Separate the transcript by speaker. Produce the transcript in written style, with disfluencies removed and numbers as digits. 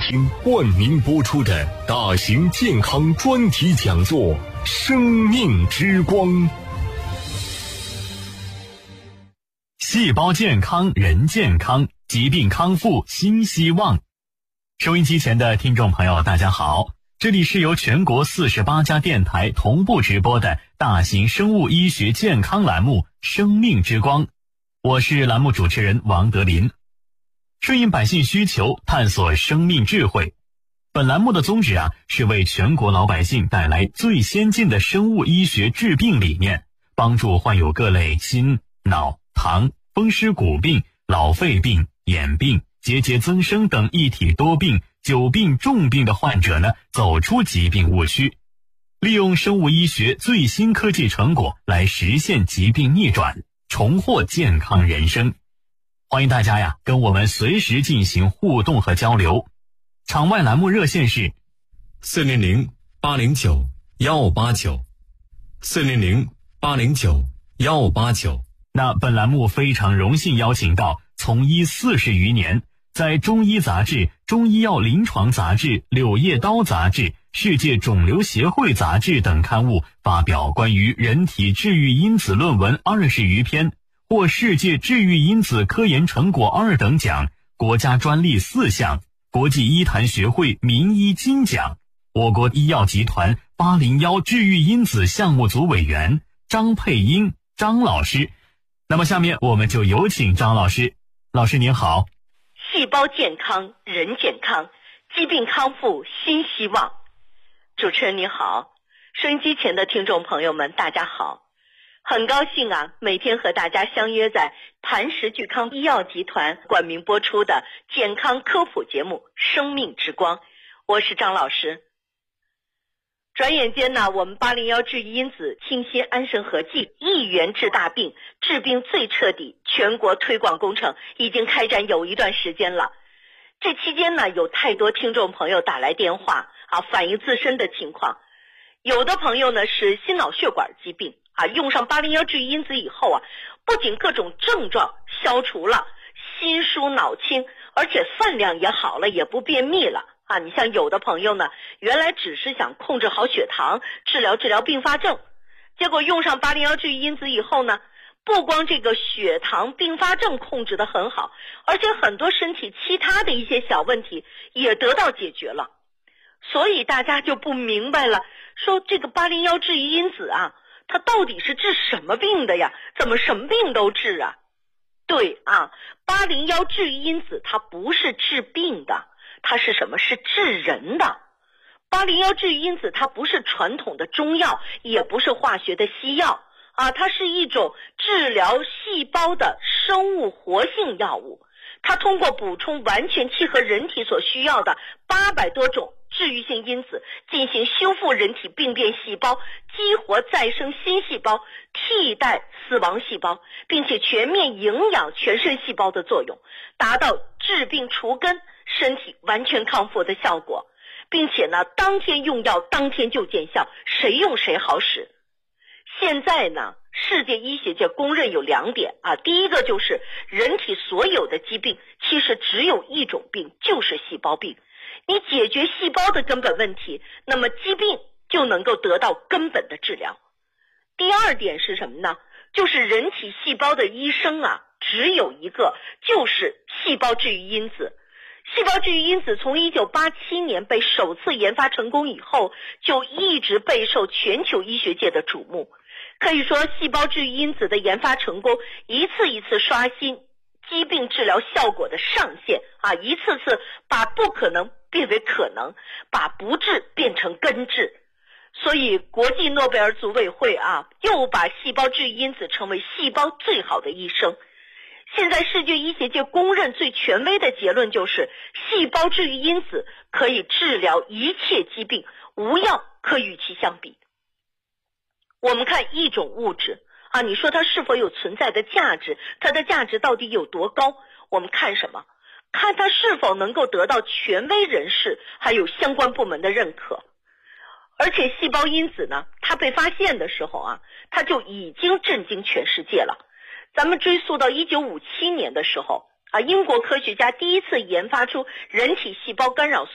Speaker 1: 听冠名播出的大型健康专题讲座《生命之光》，细胞健康人健康，疾病康复新希望。收音机前的听众朋友大家好，这里是由全国48家电台同步直播的大型生物医学健康栏目《生命之光》，我是栏目主持人王德林。顺应百姓需求，探索生命智慧。本栏目的宗旨是为全国老百姓带来最先进的生物医学治病理念，帮助患有各类心、脑、糖、风湿骨病、老肺病、眼病、结节增生等一体多病、久病重病的患者走出疾病误区，利用生物医学最新科技成果来实现疾病逆转，重获健康人生。欢迎大家跟我们随时进行互动和交流。场外栏目热线是
Speaker 2: 400-809-1589 400-809-1589。
Speaker 1: 那本栏目非常荣幸邀请到从医40余年，在中医杂志、中医药临床杂志、柳叶刀杂志、世界肿瘤协会杂志等刊物发表关于人体治愈因子论文20余篇，获世界治愈因子科研成果2等奖，国家专利4项，国际医坛学会名医金奖。我国医药集团801治愈因子项目组委员张佩英张老师。那么下面我们就有请张老师。老师您好。
Speaker 3: 细胞健康人健康，疾病康复新希望。主持人您好，收音机前的听众朋友们大家好，很高兴每天和大家相约在磐石聚康医药集团冠名播出的健康科普节目《生命之光》，我是张老师。转眼间我们801治愈因子清新安神合剂一元治大病，治病最彻底全国推广工程已经开展有一段时间了。这期间有太多听众朋友打来电话反映自身的情况。有的朋友是心脑血管疾病用上801治愈因子以后不仅各种症状消除了，心舒脑清，而且饭量也好了，也不便秘了你像有的朋友原来只是想控制好血糖，治疗并发症，结果用上801治愈因子以后不光这个血糖并发症控制得很好，而且很多身体其他的一些小问题也得到解决了。所以大家就不明白了，说这个801治愈因子它到底是治什么病的呀？怎么什么病都治对801治愈因子它不是治病的，它是什么？是治人的。801治愈因子它不是传统的中药，也不是化学的西药它是一种治疗细胞的生物活性药物。它通过补充完全契合人体所需要的800多种治愈性因子，进行修复人体病变细胞，激活再生新细胞，替代死亡细胞，并且全面营养全身细胞的作用，达到治病除根，身体完全康复的效果，并且当天用药当天就见效，谁用谁好使。现在世界医学界公认有2点第一个就是人体所有的疾病其实只有一种病，就是细胞病。你解决细胞的根本问题，那么疾病就能够得到根本的治疗。第2点是什么呢？就是人体细胞的医生只有一个，就是细胞治愈因子。细胞治愈因子从1987年被首次研发成功以后，就一直备受全球医学界的瞩目。可以说细胞治愈因子的研发成功，一次一次刷新疾病治疗效果的上限一次次把不可能变为可能，把不治变成根治。所以国际诺贝尔组委会又把细胞治愈因子称为细胞最好的医生。现在世界医学界公认最权威的结论就是，细胞治愈因子可以治疗一切疾病，无药可与其相比。我们看一种物质你说它是否有存在的价值，它的价值到底有多高？我们看什么？看它是否能够得到权威人士还有相关部门的认可。而且细胞因子它被发现的时候它就已经震惊全世界了。咱们追溯到1957年的时候英国科学家第一次研发出人体细胞干扰